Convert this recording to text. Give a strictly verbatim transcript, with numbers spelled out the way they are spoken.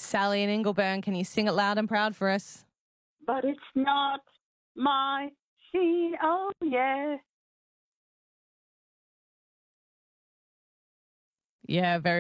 Sally and Ingleburn, can you sing it loud and proud for us? But it's not my scene, oh yeah. Yeah, very